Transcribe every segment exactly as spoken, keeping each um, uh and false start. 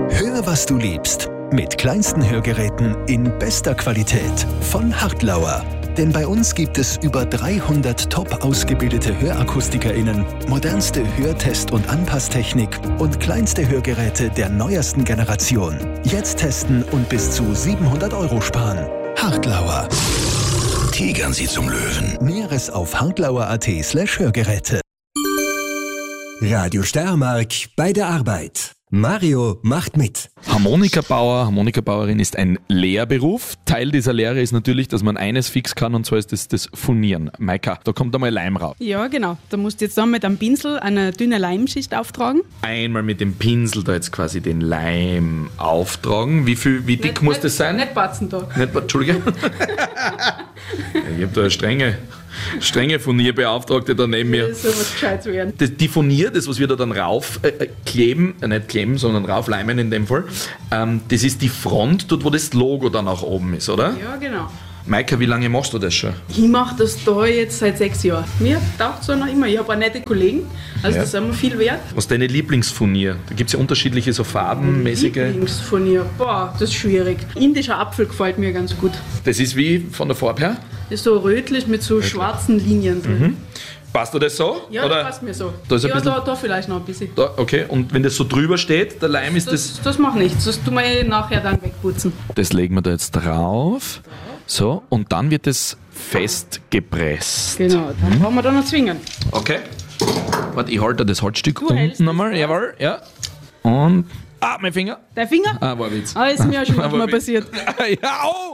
Hör, was du liebst. Mit kleinsten Hörgeräten in bester Qualität von Hartlauer. Denn bei uns gibt es über dreihundert top ausgebildete HörakustikerInnen, modernste Hörtest- und Anpasstechnik und kleinste Hörgeräte der neuesten Generation. Jetzt testen und bis zu siebenhundert Euro sparen. Hartlauer. Tigern Sie zum Löwen. Näheres auf hartlauer.at slash Hörgeräte. Radio Steiermark bei der Arbeit. Mario macht mit. Harmonikabauer, Harmonikabauerin ist ein Lehrberuf. Teil dieser Lehre ist natürlich, dass man eines fix kann, und zwar ist das das Furnieren. Maika, da kommt einmal Leim raus. Ja, genau. Da musst du jetzt dann mit einem Pinsel eine dünne Leimschicht auftragen. Einmal mit dem Pinsel da jetzt quasi den Leim auftragen. Wie viel, wie dick Nicht- muss nicht- das sein? Nicht batzen da. Nicht, Entschuldige. Ich habe da eine strenge, strenge Furnierbeauftragte da neben mir. Das soll was Gescheites werden. Das, die Furnier, das was wir da dann rauf äh, kleben, äh, nicht kleben, sondern raufleimen in dem Fall, ähm, das ist die Front, dort wo das Logo dann auch oben ist, oder? Ja, genau. Maika, wie lange machst du das schon? Ich mache das da jetzt seit sechs Jahren. Mir taugt es auch noch immer. Ich habe auch nette Kollegen, also Ja. das ist mir viel wert. Was ist deine Lieblingsfurnier? Da gibt es ja unterschiedliche so farbenmäßige. Lieblingsfurnier, boah, das ist schwierig. Indischer Apfel gefällt mir ganz gut. Das ist wie von der Farbe her? Das ist so rötlich mit so schwarzen Linien drin. Passt dir das so? Ja, Oder? das passt mir so. Da ist ein ja, bisschen- da, da vielleicht noch ein bisschen. Da, okay, und wenn das so drüber steht, der Leim ist das. Das, das macht nichts, das tun wir eh nachher dann wegputzen. Das legen wir da jetzt drauf. So, und dann wird es festgepresst. Genau, dann brauchen wir da noch zwingen. Okay. Warte, ich halte das Halsstück Du hältst unten das nochmal. fest. Jawohl, ja. Und. Ah, mein Finger. Der Finger? Ah, war Witz. Ah, ist mir auch schon War manchmal Witz. passiert. Ja, au!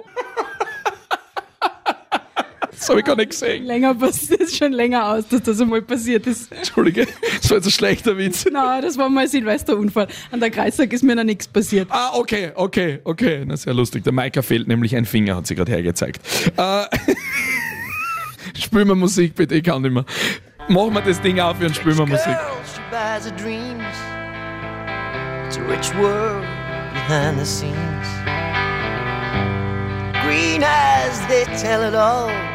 Das habe ich gar nicht gesehen. Länger passiert, ist schon länger aus, dass das einmal passiert ist. Entschuldige, das war jetzt ein schlechter Witz. Nein, das war mal ein Silvesterunfall. An der Kreuztag ist mir noch nichts passiert. Ah, okay, okay, okay. Na, sehr lustig. Der Maika fehlt nämlich ein Finger, hat sie gerade hergezeigt. Äh, spielen wir Musik, bitte, ich kann nicht mehr. Machen wir das Ding auf und spielen wir Musik. Girl, she buys her dreams. It's a rich world behind the scenes. Green eyes, they tell it all.